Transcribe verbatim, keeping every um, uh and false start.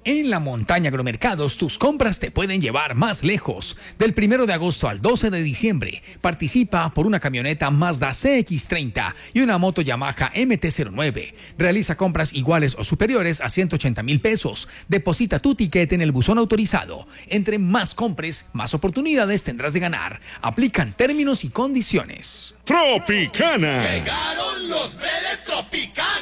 En la Montaña Agromercados, tus compras te pueden llevar más lejos. Del primero de agosto al doce de diciembre, participa por una camioneta Mazda C X treinta y una moto Yamaha M T cero nueve. Realiza compras iguales o superiores a ciento ochenta mil pesos. Deposita tu ticket en el buzón autorizado. Entre más compres, más oportunidades tendrás de ganar. Aplican términos y condiciones. Tropicana. Llegaron los Bele Tropicana.